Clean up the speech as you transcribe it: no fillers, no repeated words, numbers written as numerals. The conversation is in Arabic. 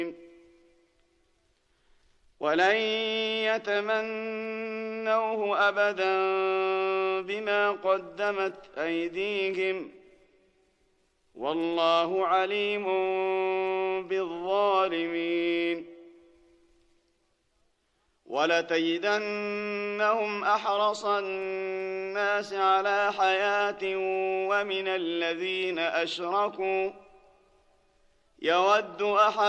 ولن يتمنوه أبدا بما قدمت أيديهم والله عليم بالظالمين. ولتجدنهم أحرص الناس على حياة ومن الذين أشركوا يود أحد